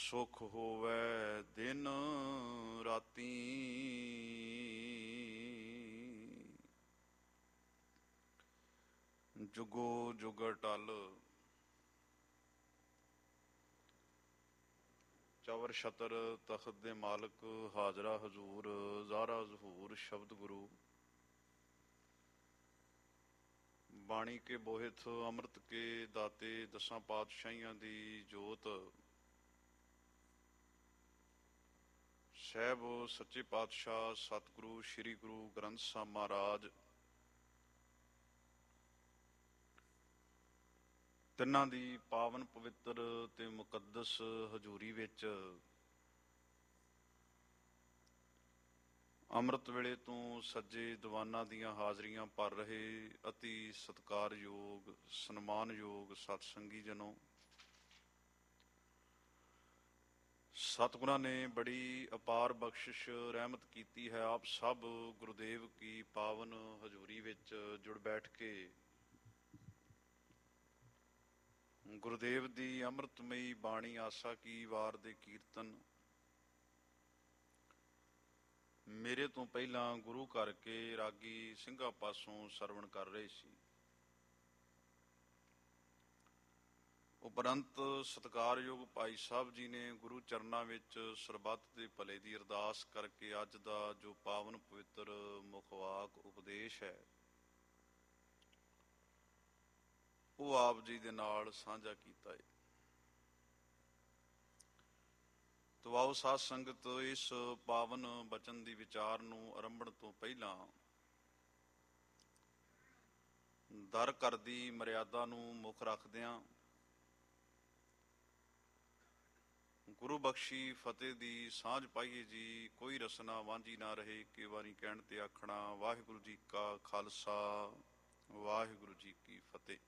ਸੁਖ ਹੋਵੈ ਦਿਨ ਰਾਤੀ। ਜੁਗੋ ਜੁਗ ਟਲ ਚਵਰ ਛਤਰ ਤਖਤ ਦੇ ਮਾਲਕ ਹਾਜ਼ਰਾ ਹਜ਼ੂਰ ਜ਼ਾਹਰਾ ਜ਼ਹੂਰ ਸ਼ਬਦ ਗੁਰੂ। ਬਾਣੀ ਕੇ ਬੋਹਿਥ ਅੰਮ੍ਰਿਤ ਕੇ ਦਾਤੇ ਦਸਾਂ ਪਾਤਸ਼ਾਹੀਆਂ ਦੀ ਜੋਤ। ਸਾਹਿਬ ਸੱਚੇ ਪਾਤਸ਼ਾਹ ਸਤਿਗੁਰੂ ਸ੍ਰੀ ਗੁਰੂ ਗ੍ਰੰਥ ਸਾਹਿਬ ਮਹਾਰਾਜ ਤਿੰਨਾਂ ਦੀ ਪਾਵਨ ਪਵਿੱਤਰ ਤੇ ਮੁਕੱਦਸ ਹਜ਼ੂਰੀ ਵਿੱਚ ਅੰਮ੍ਰਿਤ ਵੇਲੇ ਤੋਂ ਸੱਜੇ ਦੀਵਾਨਾਂ ਦੀਆਂ ਹਾਜ਼ਰੀਆਂ ਭਰ ਰਹੇ ਅਤੀ ਸਤਿਕਾਰਯੋਗ ਸਨਮਾਨਯੋਗ ਸਤਸੰਗੀ ਜਨੋ, ਸਤਿਗੁਰਾਂ ਨੇ ਬੜੀ ਅਪਾਰ ਬਖਸ਼ਿਸ਼ ਰਹਿਮਤ ਕੀਤੀ ਹੈ। ਆਪ ਸਭ ਗੁਰੂਦੇਵ ਕੀ ਪਾਵਨ ਹਜ਼ੂਰੀ ਵਿੱਚ ਜੁੜ ਬੈਠ ਕੇ ਗੁਰੂਦੇਵ ਦੀ ਅੰਮ੍ਰਿਤਮਈ ਬਾਣੀ ਆਸਾ ਕੀ ਵਾਰ ਦੇ ਕੀਰਤਨ ਮੇਰੇ ਤੋਂ ਪਹਿਲਾਂ ਗੁਰੂ ਘਰ ਕੇ ਰਾਗੀ ਸਿੰਘਾਂ ਪਾਸੋਂ ਸਰਵਣ ਕਰ ਰਹੇ ਸੀ। ਉਪਰੰਤ ਸਤਿਕਾਰਯੋਗ ਭਾਈ ਸਾਹਿਬ ਜੀ ਨੇ ਗੁਰੂ ਚਰਨਾਂ ਵਿੱਚ ਸਰਬੱਤ ਦੇ ਭਲੇ ਦੀ ਅਰਦਾਸ ਕਰਕੇ ਅੱਜ ਦਾ ਜੋ ਪਾਵਨ ਪਵਿੱਤਰ ਮੁਖਵਾਕ ਉਪਦੇਸ਼ ਹੈ ਉਹ ਆਪ ਜੀ ਦੇ ਨਾਲ ਸਾਂਝਾ ਕੀਤਾ ਹੈ। ਤੋ ਆਓ ਸਾਧ ਸੰਗਤ ਇਸ ਪਾਵਨ ਬਚਨ ਦੀ ਵਿਚਾਰ ਨੂੰ ਆਰੰਭਣ ਤੋਂ ਪਹਿਲਾਂ ਦਰ ਘਰ ਦੀ ਮਰਿਆਦਾ ਨੂੰ ਮੁੱਖ ਰੱਖਦਿਆਂ ਗੁਰੂ ਬਖਸ਼ੀ ਫਤਿਹ ਦੀ ਸਾਂਝ ਪਾਈਏ ਜੀ। ਕੋਈ ਰਸਨਾ ਵਾਂਝੀ ਨਾ ਰਹੇ, ਕਈ ਵਾਰੀ ਕਹਿਣ ਤੇ ਆਖਣਾ। ਵਾਹਿਗੁਰੂ ਜੀ ਕਾ ਖਾਲਸਾ ਵਾਹਿਗੁਰੂ ਜੀ ਕੀ ਫਤਿਹ।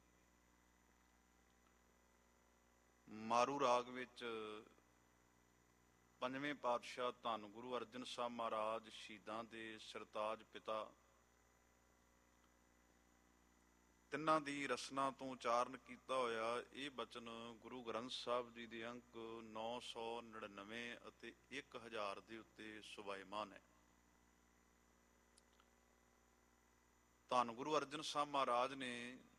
ਮਾਰੂ ਰਾਗ ਵਿੱਚ ਪੰਜਵੇਂ ਪਾਤਸ਼ਾਹ ਧੰਨ ਗੁਰੂ ਅਰਜਨ ਸਾਹਿਬ ਮਹਾਰਾਜ ਸ਼ਹੀਦਾਂ ਦੇ ਸਰਤਾਜ ਪਿਤਾ ਤਿੰਨਾਂ ਦੀ ਰਸਨਾ ਤੋਂ ਉਚਾਰਨ ਕੀਤਾ ਹੋਇਆ ਇਹ ਬਚਨ ਗੁਰੂ ਗ੍ਰੰਥ ਸਾਹਿਬ ਜੀ ਦੇ ਅੰਕ 999 ਅਤੇ 1000 ਦੇ ਉੱਤੇ ਸੁਭਾਇਮਾਨ ਹੈ। ਧੰਨ ਗੁਰੂ ਅਰਜਨ ਸਾਹਿਬ ਮਹਾਰਾਜ ਨੇ